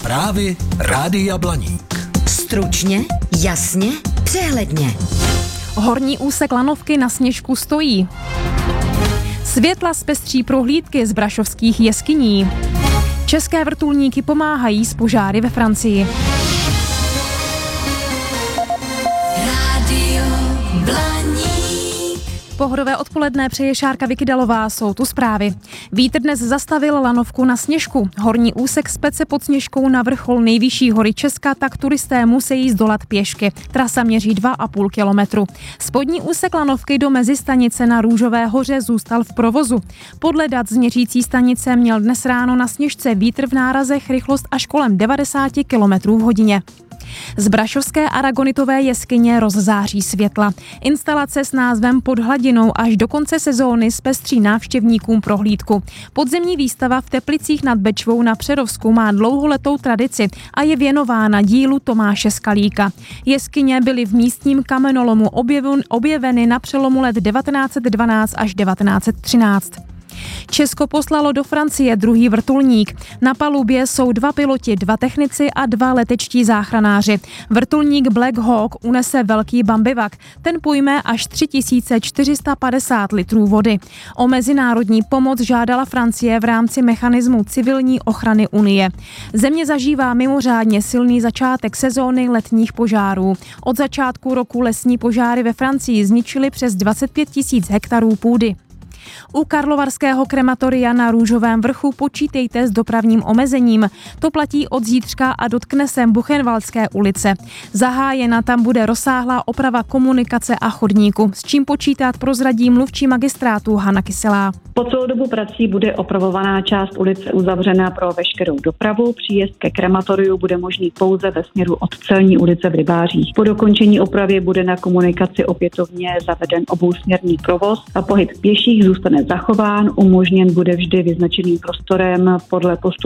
Zprávy Rádia Blaník. Stručně, jasně, přehledně. Horní úsek lanovky na sněžku stojí. Světla zpestří prohlídky z brašovských jeskyní. České vrtulníky pomáhají s požáry ve Francii. Rádio Blaník. Pohodové odpoledne přeje Šárka Vykydalová, jsou tu zprávy. Vítr dnes zastavil lanovku na sněžku. Horní úsek spece pod Sněžkou na vrchol nejvyšší hory Česka, tak turisté musí zdolat pěšky. Trasa měří 2,5 kilometru. Spodní úsek lanovky do mezistanice na Růžové hoře zůstal v provozu. Podle dat z měřící stanice měl dnes ráno na Sněžce vítr v nárazech rychlost až kolem 90 km v hodině. Z brašovské aragonitové jeskyně rozzáří světla. Instalace s názvem Pod hladinou až do konce sezóny zpestří návštěvníkům prohlídku. Podzemní výstava v Teplicích nad Bečvou na Přerovsku má dlouholetou tradici a je věnována dílu Tomáše Skalíka. Jeskyně byly v místním kamenolomu objeveny na přelomu let 1912 až 1913. Česko poslalo do Francie druhý vrtulník. Na palubě jsou 2 piloti, 2 technici a 2 letečtí záchranáři. Vrtulník Black Hawk unese velký bambivak. Ten pojme až 3450 litrů vody. O mezinárodní pomoc žádala Francie v rámci mechanismu civilní ochrany Unie. Země zažívá mimořádně silný začátek sezóny letních požárů. Od začátku roku lesní požáry ve Francii zničily přes 25 000 hektarů půdy. U karlovarského krematoria na Růžovém vrchu počítejte s dopravním omezením. To platí od zítřka a dotkne se Buchenwaldské ulice. Zahájena tam bude rozsáhlá oprava komunikace a chodníku, s čím počítat prozradí mluvčí magistrátu Hana Kyselá. Po celou dobu prací bude opravovaná část ulice uzavřená pro veškerou dopravu. Příjezd ke krematoriu bude možný pouze ve směru od Celní ulice v Rybářích. Po dokončení opravy bude na komunikaci opětovně zaveden obousměrný provoz a pohyb pěších zůstane zachován, umožněn bude vždy vyznačeným prostorem podle postupu